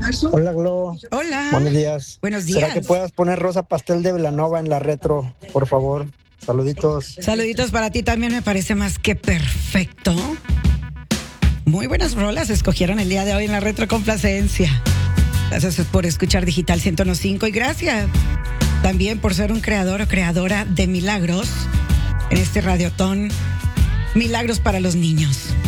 Hola, Glo. Hola. Buenos días. Buenos días. ¿Será que puedas poner Rosa Pastel de Belanova en la retro, por favor? Saluditos. Saluditos para ti también, me parece más que perfecto. Muy buenas rolas escogieron el día de hoy en la retrocomplacencia. Gracias por escuchar Digital 101.5 y gracias también por ser un creador o creadora de milagros en este radiotón Milagros para los Niños.